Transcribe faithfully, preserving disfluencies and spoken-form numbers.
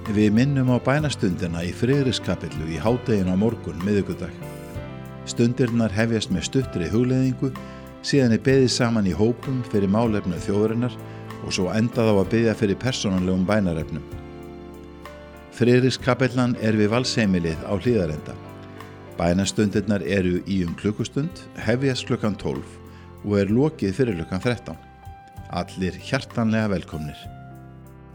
Við minnum á bænastundina í Friðrikskapellu í hádeginu á morgun miðvikudag. Stundirnar hefjast með stuttri hugleiðingu, síðan er beðið saman í hópum fyrir málefnu þjóðarinnar og svo endað á að biðja fyrir persónulegum bænarefnum. Friðrikskapellan er við Valsheimilið á Hlíðarenda. Bænastundirnar eru í um klukkustund, hefjast klukkan tólf og er lokið fyrir klukkan þrettán. Allir hjartanlega velkomnir.